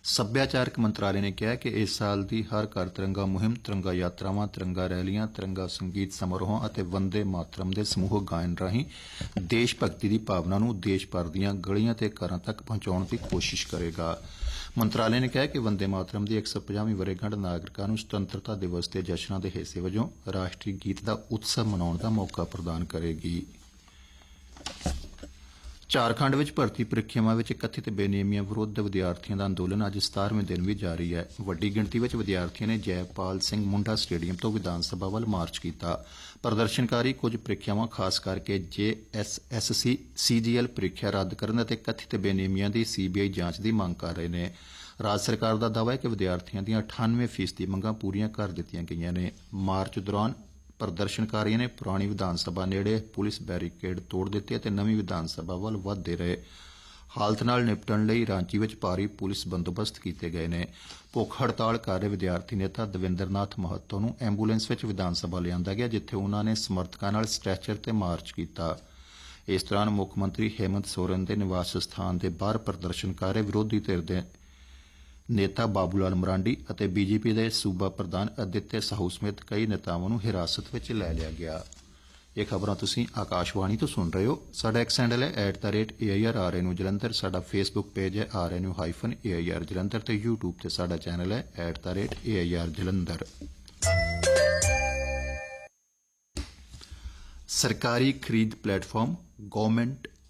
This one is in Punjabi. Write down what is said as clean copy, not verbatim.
ਸੱਭਿਆਚਾਰਕ ਮੰਤਰਾਲੇ ਨੇ ਕਿਹਾ ਕਿ ਇਸ ਸਾਲ ਦੀ ਹਰ ਘਰ ਤਿਰੰਗਾ ਮੁਹਿੰਮ, ਤਿਰੰਗਾ ਯਾਤਰਾਵਾਂ, ਤਿਰੰਗਾ ਰੈਲੀਆਂ, ਤਿਰੰਗਾ ਸੰਗੀਤ ਸਮਾਰੋਹਾਂ ਅਤੇ ਵੰਦੇ ਮਾਤਰਮ ਦੇ ਸਮੂਹਕ ਗਾਇਨ ਰਾਹੀਂ ਦੇਸ਼ ਭਗਤੀ ਦੀ ਭਾਵਨਾ ਨੂੰ ਦੇਸ਼ ਭਰ ਦੀਆਂ ਗਲੀਆਂ ਤੇ ਘਰਾਂ ਤੱਕ ਪਹੁੰਚਾਉਣ ਦੀ ਕੋਸ਼ਿਸ਼ ਕਰੇਗਾ। ਮੰਤਰਾਲੇ ਨੇ ਕਿਹਾ ਕਿ ਵੰਦੇ ਮਾਤਰਮ ਦੀ 150ਵੀਂ ਵਰ੍ਹੇਗੰਢ ਨਾਗਰਿਕਾਂ ਨੂੰ ਸੁਤੰਤਰਤਾ ਦਿਵਸ ਦੇ ਜਸ਼ਨਾਂ ਦੇ ਹਿੱਸੇ ਵਜੋਂ ਰਾਸ਼ਟਰੀ ਗੀਤ ਦਾ ਉਤਸਵ ਮਨਾਉਣ ਦਾ ਮੌਕਾ ਪ੍ਰਦਾਨ ਕਰੇਗੀ। ਝਾਰਖੰਡ ਵਿੱਚ ਭਰਤੀ ਪ੍ਰੀਖਿਆਵਾਂ ਵਿੱਚ ਕਥਿਤ ਬੇਨਿਯਮੀਆਂ ਵਿਰੁੱਧ ਵਿਦਿਆਰਥੀਆਂ ਦਾ ਅੰਦੋਲਨ ਅੱਜ 17ਵੇਂ ਦਿਨ ਵੀ ਜਾਰੀ ਹੈ। ਵੱਡੀ ਗਿਣਤੀ ਵਿੱਚ ਵਿਦਿਆਰਥੀਆਂ ਨੇ ਜੈਪਾਲ ਸਿੰਘ ਮੁੰਡਾ ਸਟੇਡੀਅਮ ਤੋਂ ਵਿਧਾਨ ਸਭਾ ਵੱਲ ਮਾਰਚ ਕੀਤਾ। ਪ੍ਰਦਰਸ਼ਨਕਾਰੀ ਕੁਝ ਪ੍ਰੀਖਿਆਵਾਂ, ਖਾਸ ਕਰਕੇ JSSC CGL ਪ੍ਰੀਖਿਆ ਰੱਦ ਕਰਨ ਅਤੇ ਕਥਿਤ ਬੇਨਿਯਮੀਆਂ ਦੀ CBI ਜਾਂਚ ਦੀ ਮੰਗ ਕਰ ਰਹੇ ਨੇ। ਰਾਜ ਸਰਕਾਰ ਦਾ ਦਾਅਵਾ ਹੈ ਕਿ ਵਿਦਿਆਰਥੀਆਂ ਦੀਆਂ 98% ਮੰਗਾਂ ਪੂਰੀਆਂ ਕਰ ਦਿੱਤੀਆਂ ਗਈਆਂ ਨੇ। ਮਾਰਚ ਦੌਰਾਨ ਪ੍ਰਦਰਸ਼ਨਕਾਰੀਆਂ ਨੇ ਪੁਰਾਣੀ ਵਿਧਾਨ ਸਭਾ ਨੇੜੇ ਪੁਲਿਸ ਬੈਰੀਕੇਡ ਤੋੜ ਦਿੱਤੇ ਅਤੇ ਨਵੀਂ ਵਿਧਾਨ ਸਭਾ ਵੱਲ ਵਧਦੇ ਰਹੇ। ਹਾਲਤ ਨਾਲ ਨਿਪਟਣ ਲਈ ਰਾਂਚੀ ਵਿੱਚ ਭਾਰੀ ਪੁਲਿਸ ਬੰਦੋਬਸਤ ਕੀਤੇ ਗਏ ਨੇ। ਭੁੱਖ ਹੜਤਾਲ ਕਰ ਰਹੇ ਵਿਦਿਆਰਥੀ ਨੇਤਾ ਦਵਿੰਦਰਨਾਥ ਮਹੱਤੋ ਨੂੰ ਐਂਬੂਲੈਂਸ ਵਿੱਚ ਵਿਧਾਨ ਸਭਾ ਲਿਆਂਦਾ ਗਿਆ, ਜਿੱਥੇ ਉਨ੍ਹਾਂ ਨੇ ਸਮਰਥਕਾਂ ਨਾਲ ਸਟ੍ਰੈਚਰ ਤੇ ਮਾਰਚ ਕੀਤਾ। ਇਸ ਦੌਰਾਨ ਮੁੱਖ ਮੰਤਰੀ ਹੇਮੰਤ ਸੋਰਨ ਦੇ ਨਿਵਾਸ ਸਥਾਨ ਦੇ ਬਾਹਰ ਪ੍ਰਦਰਸ਼ਨ ਕਰ ਰਹੇ ਵਿਰੋਧੀ ਧਿਰ ਦੇ ਨੇਤਾ ਬਾਬੂ ਲਾਲ ਮਰਾਂਡੀ ਅਤੇ BJP ਦੇ ਸੂਬਾ ਪ੍ਰਧਾਨ ਅਦਿੱਤਿਆ ਸਾਹੂ ਸਮੇਤ ਕਈ ਨੇਤਾਵਾਂ ਨੂੰ ਹਿਰਾਸਤ ਵਿੱਚ ਲੈ ਲਿਆ ਗਿਆ। ਇਹ ਖਬਰਾਂ ਤੁਸੀਂ ਆਕਾਸ਼ਵਾਣੀ ਤੋਂ ਸੁਣ ਰਹੇ ਹੋ। ਸਾਡਾ ਐਕਸ ਹੈਂਡਲ ਹੈ @AIRRNU ਜਲੰਧਰ। ਸਾਡਾ ਫੇਸਬੁੱਕ ਪੇਜ ਹੈ RNU-AIR ਜਲੰਧਰ ਤੇ YouTube ਤੇ ਸਾਡਾ ਚੈਨਲ ਹੈ @AIR ਜਲੰਧਰ। ਸਰਕਾਰੀ ਖਰੀਦ ਪਲੇਟਫਾਰਮ ਗਵਰਨਮੈਂਟ